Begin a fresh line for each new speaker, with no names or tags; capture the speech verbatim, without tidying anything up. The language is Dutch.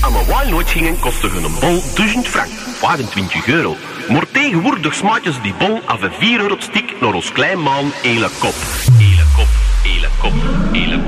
dat we wel nooit gingen, kostte een bon duizend frank, vijfentwintig euro. Maar tegenwoordig smaakten ze die bon af een vier euro stik naar ons klein maan hele kop. Hele kop, hele kop, hele